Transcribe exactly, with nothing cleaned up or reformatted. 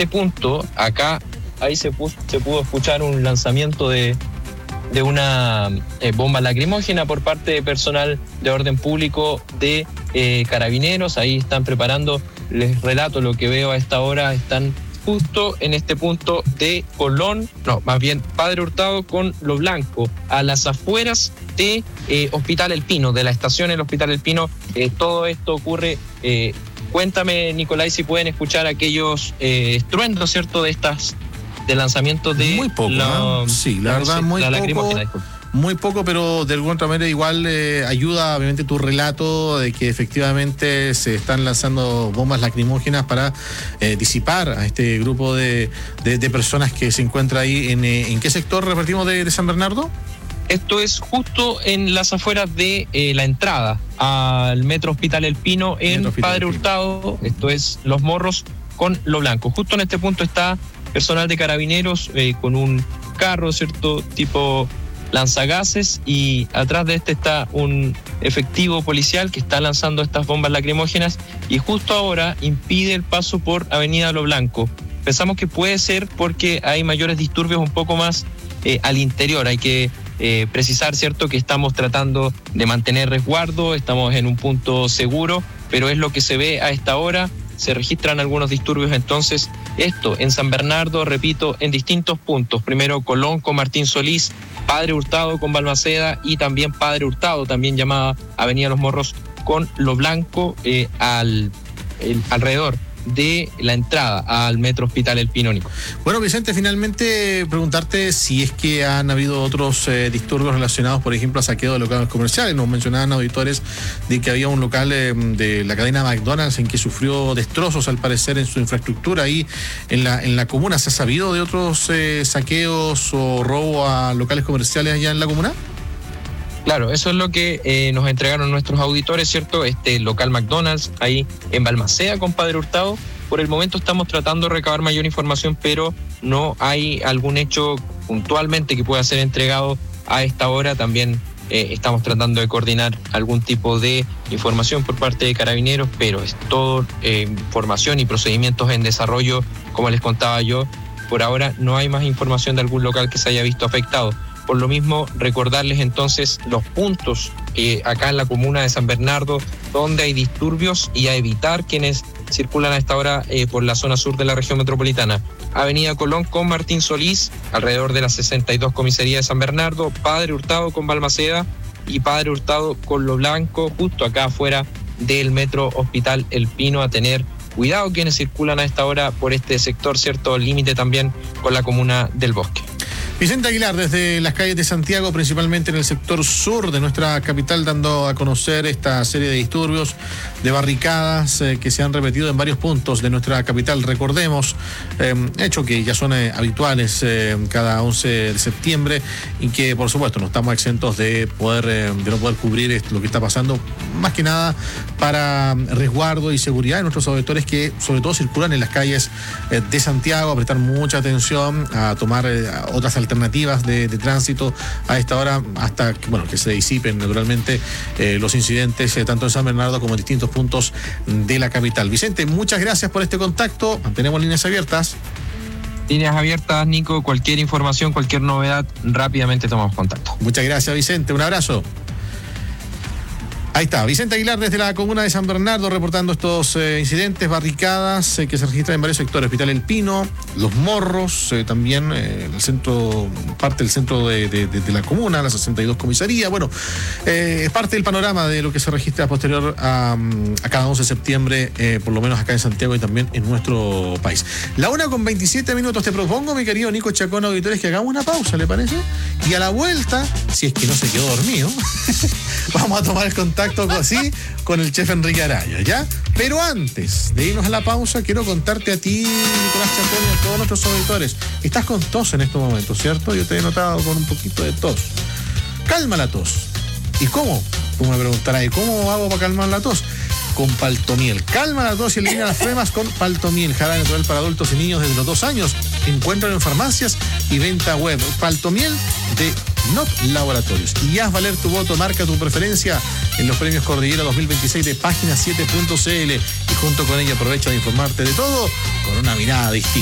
este punto, acá, ahí se, puso, se pudo escuchar un lanzamiento de, de una eh, bomba lacrimógena por parte de personal de orden público de eh, Carabineros. Ahí están preparando, les relato lo que veo a esta hora, están justo en este punto de Colón, no, más bien Padre Hurtado con Lo Blanco, a las afueras de eh, Hospital El Pino, de la estación El Hospital El Pino. Eh, todo esto ocurre, eh, cuéntame, Nicolai, si pueden escuchar aquellos eh, estruendos, ¿cierto?, de estas, de lanzamientos de... Muy poco, la, ¿no? Sí, la, la verdad, muy la poco. Muy poco, pero de alguna otra manera igual eh, ayuda obviamente tu relato de que efectivamente se están lanzando bombas lacrimógenas para eh, disipar a este grupo de, de, de personas que se encuentra ahí. ¿En, en qué sector repartimos de, de San Bernardo? Esto es justo en las afueras de eh, la entrada al Metro Hospital El Pino en Padre Hurtado. Esto es Los Morros con Lo Blanco. Justo en este punto está personal de Carabineros eh, con un carro, ¿cierto?, tipo lanzagases, y atrás de este está un efectivo policial que está lanzando estas bombas lacrimógenas y justo ahora impide el paso por Avenida Lo Blanco. Pensamos que puede ser porque hay mayores disturbios un poco más eh, al interior. Hay que eh, precisar, ¿cierto?, que estamos tratando de mantener resguardo, estamos en un punto seguro, pero es lo que se ve a esta hora. Se registran algunos disturbios, entonces esto en San Bernardo, repito, en distintos puntos. Primero Colón con Martín Solís, Padre Hurtado con Balmaceda y también Padre Hurtado, también llamada Avenida Los Morros, con Lo Blanco eh, al el, alrededor de la entrada al Metro Hospital El Pino. Bueno, Vicente, finalmente preguntarte si es que han habido otros eh, disturbios relacionados, por ejemplo, a saqueo de locales comerciales. Nos mencionaban auditores de que había un local eh, de la cadena McDonald's en que sufrió destrozos, al parecer, en su infraestructura ahí en la, en la comuna. ¿Se ha sabido de otros eh, saqueos o robo a locales comerciales allá en la comuna? Claro, eso es lo que eh, nos entregaron nuestros auditores, ¿cierto? Este local McDonald's ahí en Balmaceda con Padre Hurtado. Por el momento estamos tratando de recabar mayor información, pero no hay algún hecho puntualmente que pueda ser entregado a esta hora. También eh, estamos tratando de coordinar algún tipo de información por parte de Carabineros, pero es todo eh, información y procedimientos en desarrollo, como les contaba yo. Por ahora no hay más información de algún local que se haya visto afectado. Por lo mismo, recordarles entonces los puntos eh, acá en la comuna de San Bernardo donde hay disturbios y a evitar quienes circulan a esta hora eh, por la zona sur de la región metropolitana. Avenida Colón con Martín Solís, alrededor de la sesenta y dos Comisaría de San Bernardo, Padre Hurtado con Balmaceda y Padre Hurtado con Lo Blanco, justo acá afuera del Metro Hospital El Pino. A tener cuidado quienes circulan a esta hora por este sector, cierto límite también con la comuna del Bosque. Vicente Aguilar, desde las calles de Santiago, principalmente en el sector sur de nuestra capital, dando a conocer esta serie de disturbios, de barricadas eh, que se han repetido en varios puntos de nuestra capital. Recordemos, eh, hecho que ya son eh, habituales eh, cada once de septiembre, y que por supuesto no estamos exentos de poder eh, de no poder cubrir esto, lo que está pasando, más que nada para resguardo y seguridad de nuestros auditores que sobre todo circulan en las calles eh, de Santiago, a prestar mucha atención, a tomar eh, otras alternativas alternativas de, de tránsito a esta hora, hasta que, bueno, que se disipen naturalmente eh, los incidentes eh, tanto en San Bernardo como en distintos puntos de la capital. Vicente, muchas gracias por este contacto. Mantenemos líneas abiertas. Líneas abiertas, Nico. Cualquier información, cualquier novedad, rápidamente tomamos contacto. Muchas gracias, Vicente. Un abrazo. Ahí está, Vicente Aguilar desde la comuna de San Bernardo reportando estos eh, incidentes, barricadas eh, que se registran en varios sectores. Hospital El Pino, Los Morros, eh, también eh, el centro, parte del centro de, de, de, de la comuna, la sesenta y dos Comisaría. Bueno, eh, es parte del panorama de lo que se registra posterior a, a cada once de septiembre, eh, por lo menos acá en Santiago y también en nuestro país. La una con veintisiete minutos, te propongo, mi querido Nico Chacón, auditores, que hagamos una pausa, ¿le parece? Y a la vuelta, si es que no se quedó dormido, vamos a tomar el contacto así con el chef Enrique Araya, ¿ya? Pero antes de irnos a la pausa, quiero contarte a ti, Nicolás Chacón, y a todos nuestros auditores. Estás con tos en estos momentos, ¿cierto? Yo te he notado con un poquito de tos. Calma la tos. ¿Y cómo? Tú me preguntarás, ¿y cómo hago para calmar la tos? Con Paltomiel. Calma la tos y elimina las flemas con Paltomiel, jarabe natural para adultos y niños desde los dos años. Encuéntralo en farmacias y venta web. Paltomiel de Not Laboratorios. Y haz valer tu voto, marca tu preferencia en los premios Cordillera dos mil veintiséis de página siete punto c l, y junto con ella aprovecha de informarte de todo con una mirada distinta.